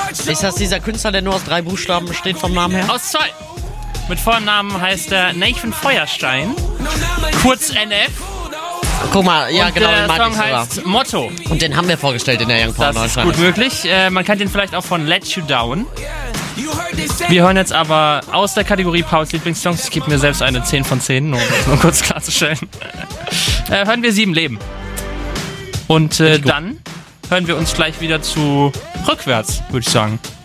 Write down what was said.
Ist das dieser Künstler, der nur aus 3 Buchstaben besteht vom Namen her? Aus 2. Mit Vornamen heißt er Nathan Feuerstein, kurz NF. Guck mal, ja und genau, den der meinte Song ich sogar. heißt Motto. Und den haben wir vorgestellt in der Young Power Das ist 9 gut möglich. Man kennt den vielleicht auch von Let You Down. Wir hören jetzt aber aus der Kategorie Pauls Lieblingssongs, ich gebe mir selbst eine 10 von 10, nur um das mal kurz klarzustellen, hören wir 7 Leben. Und dann hören wir uns gleich wieder zu Rückwärts, würde ich sagen.